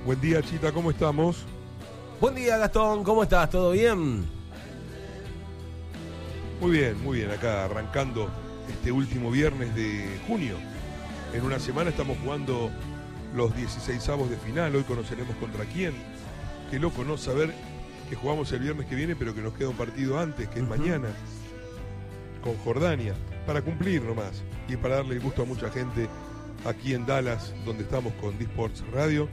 Buen día, Chita, ¿cómo estamos? Buen día, Gastón, ¿cómo estás? ¿Todo bien? Muy bien, acá arrancando este último viernes de junio. En una semana estamos jugando los 16avos de final, hoy conoceremos contra quién. Qué loco no saber que jugamos el viernes que viene, pero que nos queda un partido antes, que es mañana, con Jordania, para cumplir nomás y para darle el gusto a mucha gente aquí en Dallas, donde estamos con D-Sports Radio.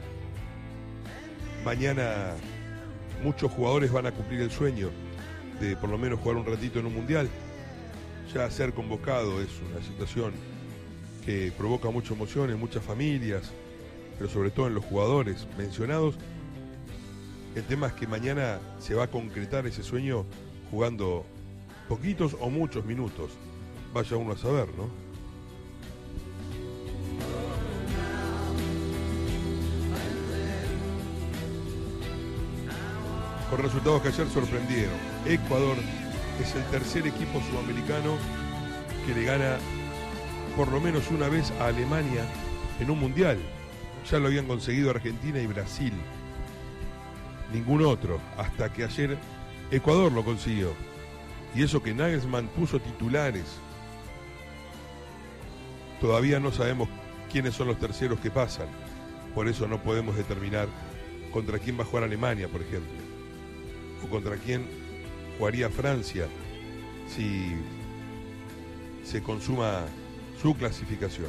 Mañana muchos jugadores van a cumplir el sueño de por lo menos jugar un ratito en un mundial. Ya ser convocado es una situación que provoca mucha emoción en muchas familias, pero sobre todo en los jugadores mencionados. El tema es que mañana se va a concretar ese sueño jugando poquitos o muchos minutos. Vaya uno a saber, ¿no? Con resultados que ayer sorprendieron. Ecuador es el tercer equipo sudamericano que le gana por lo menos una vez a Alemania en un mundial. Ya lo habían conseguido Argentina y Brasil. Ningún otro, hasta que ayer Ecuador lo consiguió. Y eso que Nagelsmann puso titulares. Todavía no sabemos quiénes son los terceros que pasan. Por eso no podemos determinar contra quién va a jugar Alemania, por ejemplo. O contra quién jugaría Francia si se consuma su clasificación.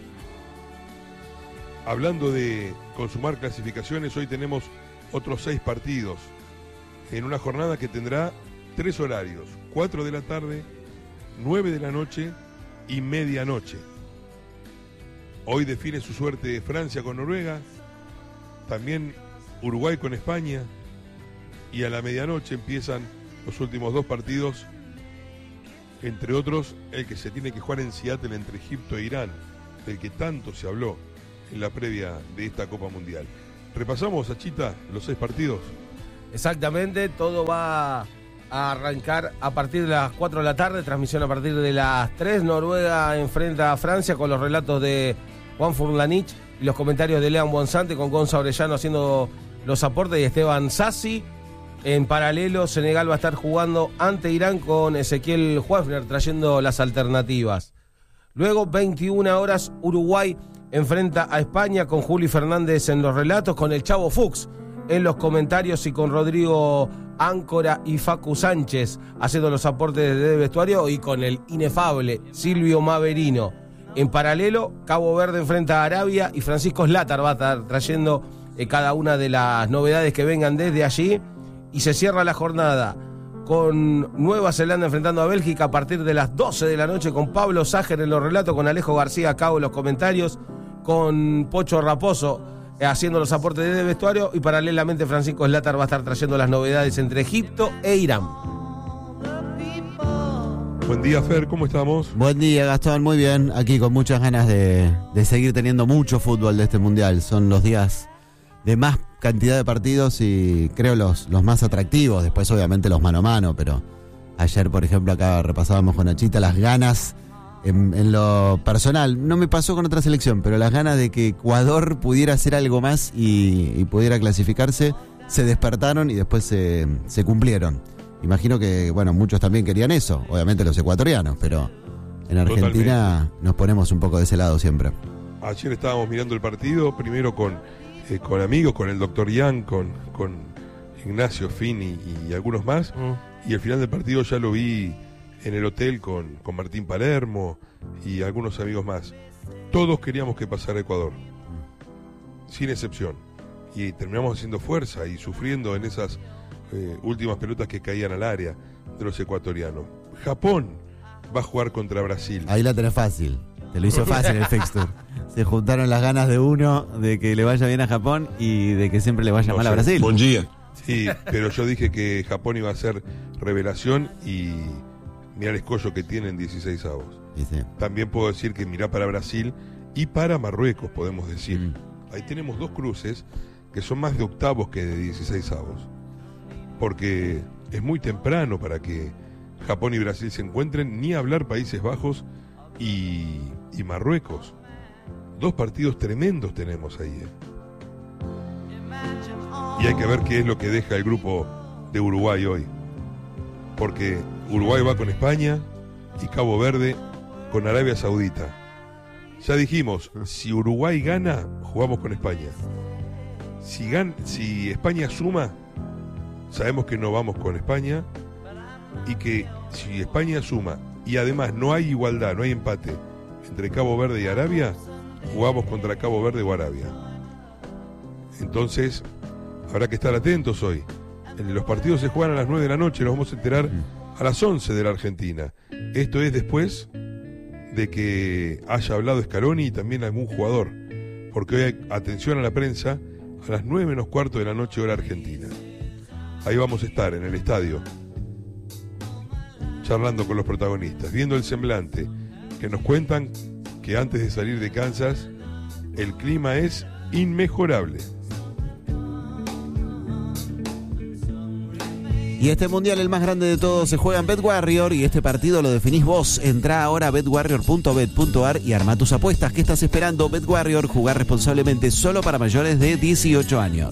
Hablando de consumar clasificaciones, hoy tenemos otros 6 partidos en una jornada que tendrá 3 horarios: 4 de la tarde, 9 de la noche y medianoche. Hoy define su suerte Francia con Noruega, también Uruguay con España, y a la medianoche empiezan los últimos 2 partidos, entre otros el que se tiene que jugar en Seattle entre Egipto e Irán, del que tanto se habló en la previa de esta Copa Mundial. ¿Repasamos, Achita, los 6 partidos? Exactamente, todo va a arrancar a partir de las 4 de la tarde, transmisión a partir de las 3. Noruega enfrenta a Francia con los relatos de Juan Furlanich y los comentarios de Lean Bonsante, con Gonza Orellano haciendo los aportes y Esteban Sassi. En paralelo, Senegal va a estar jugando ante Irán con Ezequiel Huefner trayendo las alternativas. Luego, 21 horas, Uruguay enfrenta a España con Juli Fernández en los relatos, con el Chavo Fuchs en los comentarios y con Rodrigo Áncora y Facu Sánchez haciendo los aportes de vestuario, y con el inefable Silvio Maverino. En paralelo, Cabo Verde enfrenta a Arabia y Francisco Slatar va a estar trayendo cada una de las novedades que vengan desde allí. Y se cierra la jornada con Nueva Zelanda enfrentando a Bélgica a partir de las 12 de la noche, con Pablo Ságer en los relatos, con Alejo García a cabo en los comentarios, con Pocho Raposo haciendo los aportes de vestuario, y paralelamente Francisco Slatar va a estar trayendo las novedades entre Egipto e Irán. Buen día, Fer, ¿cómo estamos? Buen día, Gastón, muy bien. Aquí con muchas ganas de seguir teniendo mucho fútbol de este mundial. Son los días de más cantidad de partidos y creo los más atractivos. Después obviamente los mano a mano, pero ayer, por ejemplo, acá repasábamos con Nachita las ganas en lo personal. No me pasó con otra selección, pero las ganas de que Ecuador pudiera hacer algo más y pudiera clasificarse se despertaron y después se cumplieron. Imagino que, bueno, muchos también querían eso, obviamente los ecuatorianos, pero en Argentina totalmente nos ponemos un poco de ese lado siempre. Ayer estábamos mirando el partido, primero con amigos, con el doctor Ian, con Ignacio Fini y algunos más, y al final del partido ya lo vi en el hotel con Martín Palermo y algunos amigos más. Todos queríamos que pasara Ecuador, sin excepción, y terminamos haciendo fuerza y sufriendo en esas últimas pelotas que caían al área de los ecuatorianos. Japón va a jugar contra Brasil. Ahí la tenés fácil, te lo hizo fácil el fixture. Se juntaron las ganas de uno de que le vaya bien a Japón y de que siempre le vaya mal a Brasil. Buen día. Sí, pero yo dije que Japón iba a ser revelación y mirá el escollo que tienen 16avos. Sí. También puedo decir que mirá para Brasil y para Marruecos, podemos decir. Ahí tenemos 2 cruces que son más de octavos que de 16avos. Porque es muy temprano para que Japón y Brasil se encuentren, ni hablar Países Bajos y Marruecos. 2 partidos tremendos tenemos ahí. Y hay que ver qué es lo que deja el grupo de Uruguay hoy. Porque Uruguay va con España y Cabo Verde con Arabia Saudita. Ya dijimos, si Uruguay gana, jugamos con España. Si España suma, sabemos que no vamos con España. Y que si España suma y además no hay igualdad, no hay empate entre Cabo Verde y Arabia, jugamos contra Cabo Verde o Arabia. Entonces, habrá que estar atentos hoy. Los partidos se juegan a las 9 de la noche, nos vamos a enterar a las 11 de la Argentina. Esto es después de que haya hablado Scaloni y también algún jugador, porque hoy hay atención a la prensa a las 9 menos cuarto de la noche hora argentina. Ahí vamos a estar en el estadio, charlando con los protagonistas, viendo el semblante, que nos cuentan que antes de salir de Kansas el clima es inmejorable. Y este mundial, el más grande de todos, se juega en BetWarrior y este partido lo definís vos. Entrá ahora a betwarrior.bet.ar y arma tus apuestas. ¿Qué estás esperando? BetWarrior, jugar responsablemente, solo para mayores de 18 años.